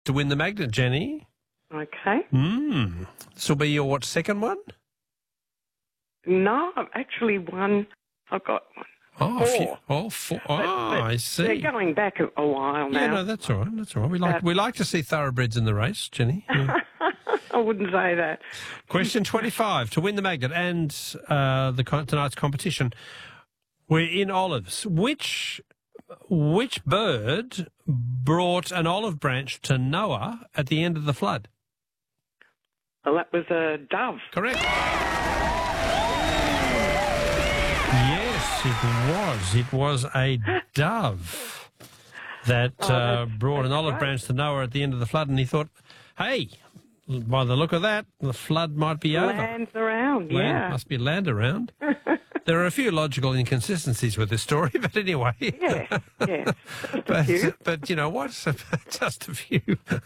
to win the magnet, Jenny. Okay. This will be your, second one? No, I've actually won. I've got one. Four. But I see. They're going back a while now. Yeah, no, that's all right. That's all right. We like to see thoroughbreds in the race, Jenny. Yeah. I wouldn't say that. Question 25. To win the magnet and tonight's competition, we're in olives. Which bird brought an olive branch to Noah at the end of the flood? Well, that was a dove. Correct. Yes, it was. It was a dove that brought an olive branch to Noah at the end of the flood, and he thought, hey, by the look of that, the flood might be over. Land's around, yeah. Must be land around. There are a few logical inconsistencies with this story, but anyway. Yes. Just a few. But you know what? Just a few.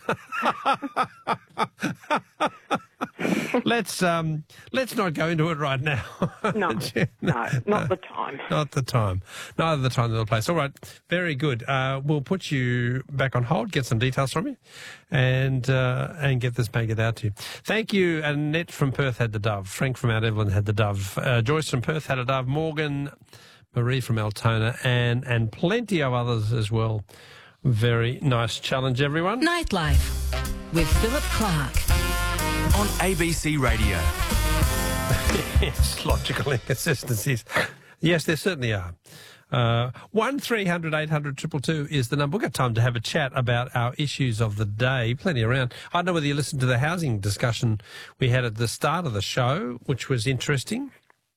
Let's not go into it right now. No, not the time. Not the time. Neither the time nor the place. All right, very good. We'll put you back on hold, get some details from you, and get this maggot out to you. Thank you. Annette from Perth had the dove. Frank from Mount Evelyn had the dove. Joyce from Perth had a dove. Morgan, Marie from Altona, and plenty of others as well. Very nice challenge, everyone. Nightlife with Philip Clark on ABC Radio. Yes, logical inconsistencies. Yes, there certainly are. 1300 800 222 is the number. We've got time to have a chat about our issues of the day. Plenty around. I don't know whether you listened to the housing discussion we had at the start of the show, which was interesting.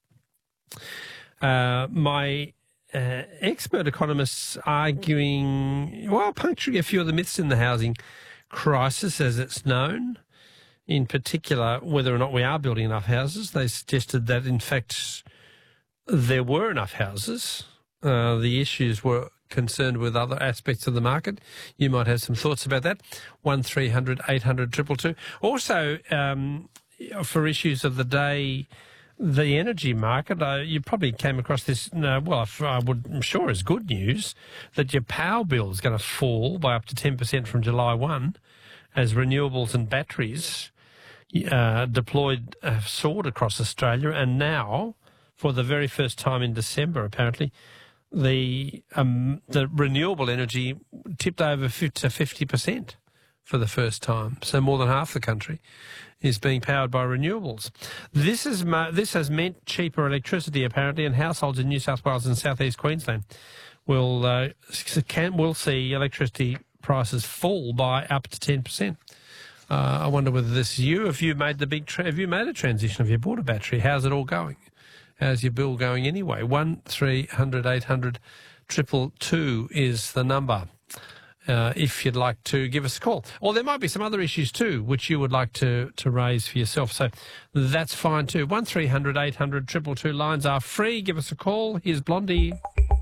My expert economists arguing, puncturing a few of the myths in the housing crisis as it's known. In particular, whether or not we are building enough houses. They suggested that, in fact, there were enough houses. The issues were concerned with other aspects of the market. You might have some thoughts about that. 1300 800 222. Also, for issues of the day, the energy market, you probably came across this, I'm sure is good news, that your power bill is going to fall by up to 10% from July 1 as renewables and batteries deployed have soared across Australia, and now, for the very first time in December, apparently, the renewable energy tipped over to 50% for the first time. So more than half the country is being powered by renewables. This has meant cheaper electricity, apparently, and households in New South Wales and South East Queensland will see electricity prices fall by up to 10%. I wonder whether this is you. Have you made have you made a transition? Have you bought a battery? How's it all going? How's your bill going anyway? 1300 800 222 is the number. If you'd like to give us a call. Or there might be some other issues too, which you would like to raise for yourself. So that's fine too. 1300 800 222 lines are free. Give us a call. Here's Blondie.